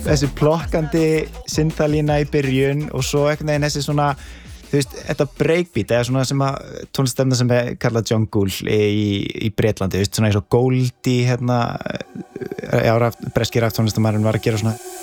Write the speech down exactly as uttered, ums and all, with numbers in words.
þessi plokkandi synthalína í byrjun og svo einhvern veginn þessi svona þú veist, þetta breakbeat eða svona sem að tónlistefna sem er kallað jungle í, í Bretlandi, þú veist, svona eins og Goldie hérna, já, breski raftónlistamæðurinn var að gera svona